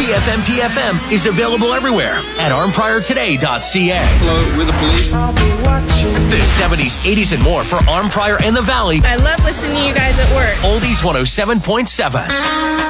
TFM is available everywhere at armpriortoday.ca. Hello, we're the Police. The 70s, 80s, and more for Arm Prior and the Valley. I love listening to you guys at work. Oldies 107.7.